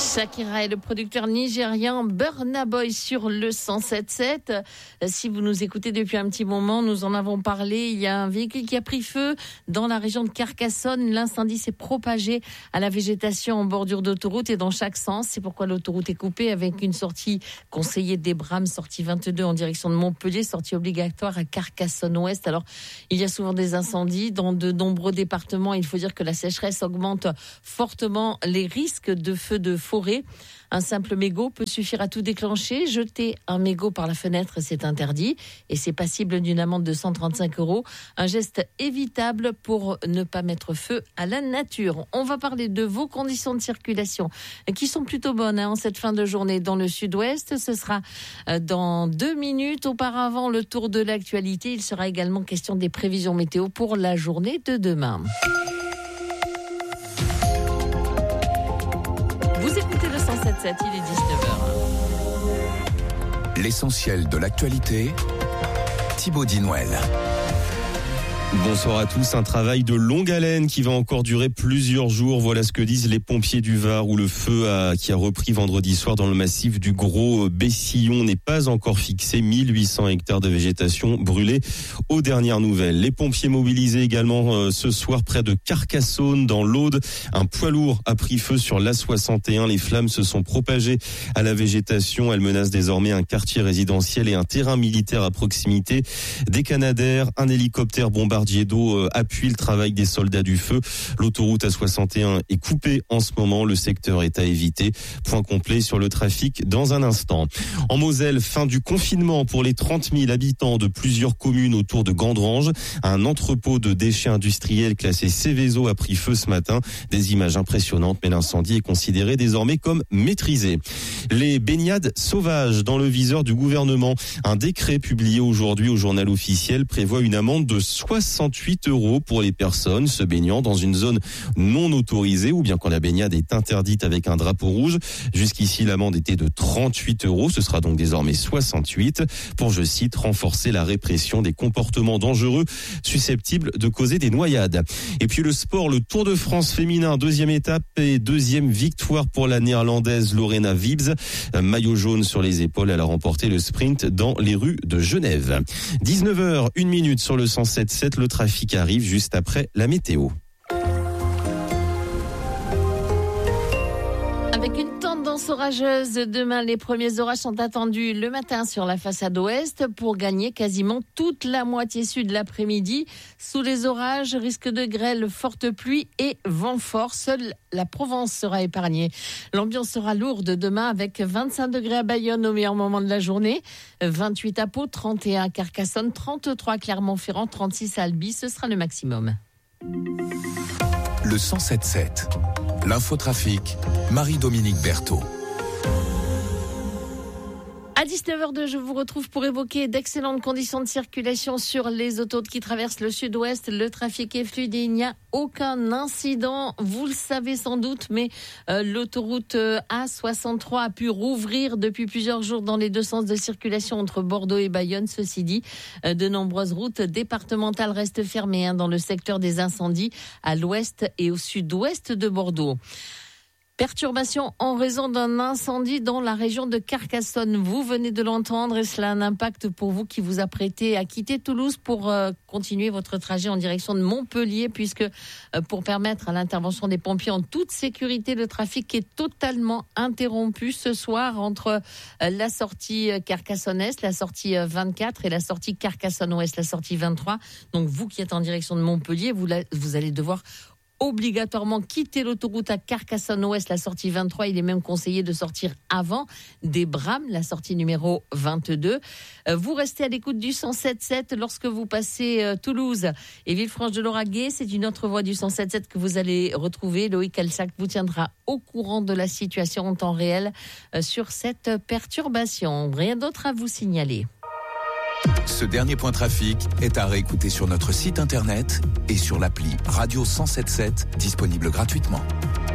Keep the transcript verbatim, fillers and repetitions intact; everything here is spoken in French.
Shakira et le producteur nigérian Burna Boy sur le cent sept sept. Si vous nous écoutez depuis un petit moment, nous en avons parlé. Il y a un véhicule qui a pris feu dans la région de Carcassonne. L'incendie s'est propagé à la végétation en bordure d'autoroute et dans chaque sens. C'est pourquoi l'autoroute est coupée avec une sortie conseillée d'Ebram, sortie vingt-deux en direction de Montpellier, sortie obligatoire à Carcassonne-Ouest. Alors, il y a souvent des incendies dans de nombreux départements. Il faut dire que la sécheresse augmente fortement les risques de feux de forêt. Un simple mégot peut suffire à tout déclencher. Jeter un mégot par la fenêtre, c'est interdit et c'est passible d'une amende de cent trente-cinq euros. Un geste évitable pour ne pas mettre feu à la nature. On va parler de vos conditions de circulation qui sont plutôt bonnes hein, en cette fin de journée dans le sud-ouest. Ce sera dans deux minutes. Auparavant, le tour de l'actualité. Il sera également question des prévisions météo pour la journée de demain. Vous écoutez le cent sept sept, il est dix-neuf heures. L'essentiel de l'actualité, Thibaut Dinouel. Bonsoir à tous. Un travail de longue haleine qui va encore durer plusieurs jours. Voilà ce que disent les pompiers du Var où le feu a, qui a repris vendredi soir dans le massif du Gros Bessillon n'est pas encore fixé. mille huit cents hectares de végétation brûlés aux dernières nouvelles. Les pompiers mobilisés également euh, ce soir près de Carcassonne dans l'Aude. Un poids lourd a pris feu sur l'A soixante et un. Les flammes se sont propagées à la végétation. Elles menacent désormais un quartier résidentiel et un terrain militaire à proximité. Des Canadair, un hélicoptère bombardé d'eau appuie le travail des soldats du feu. L'autoroute A soixante et un est coupée en ce moment. Le secteur est à éviter. Point complet sur le trafic dans un instant. En Moselle, fin du confinement pour les trente mille habitants de plusieurs communes autour de Gandrange. Un entrepôt de déchets industriels classé Céveso a pris feu ce matin. Des images impressionnantes, mais l'incendie est considéré désormais comme maîtrisé. Les baignades sauvages dans le viseur du gouvernement. Un décret publié aujourd'hui au journal officiel prévoit une amende de soixante soixante-huit euros pour les personnes se baignant dans une zone non autorisée ou bien quand la baignade est interdite avec un drapeau rouge. Jusqu'ici, l'amende était de trente-huit euros. Ce sera donc désormais soixante-huit pour, je cite, renforcer la répression des comportements dangereux susceptibles de causer des noyades. Et puis le sport, le Tour de France féminin, deuxième étape et deuxième victoire pour la néerlandaise Lorena Wiebes. Maillot jaune sur les épaules, elle a remporté le sprint dans les rues de Genève. dix-neuf heures, une minute sur le cent sept sept. Le trafic arrive juste après la météo. Avec une tendance orageuse, demain les premiers orages sont attendus le matin sur la façade ouest pour gagner quasiment toute la moitié sud l'après-midi. Sous les orages, risque de grêle, forte pluie et vent fort. Seule la Provence sera épargnée. L'ambiance sera lourde demain avec vingt-cinq degrés à Bayonne au meilleur moment de la journée, vingt-huit à Pau, trente et un à Carcassonne, trente-trois à Clermont-Ferrand, trente-six à Albi. Ce sera le maximum. Le cent sept sept. L'infotrafic, Marie-Dominique Berthaud. À dix-neuf heures deux, je vous retrouve pour évoquer d'excellentes conditions de circulation sur les autoroutes qui traversent le sud-ouest. Le trafic est fluide et il n'y a aucun incident. Vous le savez sans doute, mais euh, l'autoroute A soixante-trois a pu rouvrir depuis plusieurs jours dans les deux sens de circulation entre Bordeaux et Bayonne. Ceci dit, euh, de nombreuses routes départementales restent fermées hein, dans le secteur des incendies à l'ouest et au sud-ouest de Bordeaux. Perturbation en raison d'un incendie dans la région de Carcassonne. Vous venez de l'entendre et cela a un impact pour vous qui vous apprêtez à quitter Toulouse pour euh, continuer votre trajet en direction de Montpellier puisque euh, pour permettre à l'intervention des pompiers en toute sécurité, le trafic est totalement interrompu ce soir entre euh, la sortie Carcassonne-Est, la sortie vingt-quatre et la sortie Carcassonne-Ouest, la sortie vingt-trois. Donc vous qui êtes en direction de Montpellier, vous, la, vous allez devoir obligatoirement quitter l'autoroute à Carcassonne-Ouest, la sortie vingt-trois. Il est même conseillé de sortir avant d'Ebram, la sortie numéro vingt-deux. Vous restez à l'écoute du cent sept sept lorsque vous passez Toulouse et Villefranche-de-Lauragais. C'est une autre voie du cent sept sept que vous allez retrouver. Loïc Alsac vous tiendra au courant de la situation en temps réel sur cette perturbation. Rien d'autre à vous signaler. Ce dernier point trafic est à réécouter sur notre site internet et sur l'appli Radio cent soixante-dix-sept, disponible gratuitement.